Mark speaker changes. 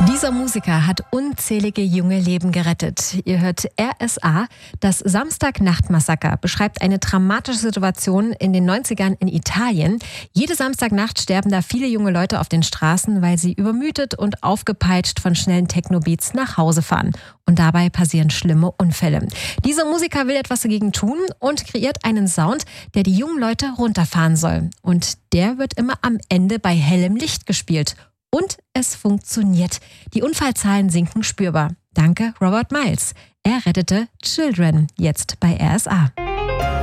Speaker 1: Dieser Musiker hat unzählige junge Leben gerettet. Ihr hört RSA. Das Samstagnacht-Massaker beschreibt eine dramatische Situation in den 90ern in Italien. Jede Samstagnacht sterben da viele junge Leute auf den Straßen, weil sie übermüdet und aufgepeitscht von schnellen Techno-Beats nach Hause fahren. Und dabei passieren schlimme Unfälle. Dieser Musiker will etwas dagegen tun und kreiert einen Sound, der die jungen Leute runterfahren soll. Und der wird immer am Ende bei hellem Licht gespielt. Und es funktioniert. Die Unfallzahlen sinken spürbar. Danke Robert Miles. Er rettete Children, jetzt bei RSA.